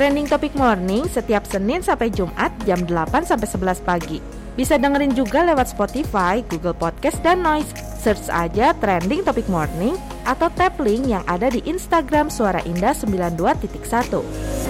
Trending Topic Morning setiap Senin sampai Jumat jam 8 sampai 11 pagi. Bisa dengerin juga lewat Spotify, Google Podcast, dan Noise. Search aja Trending Topic Morning atau tap link yang ada di Instagram Suara Indah 92.1.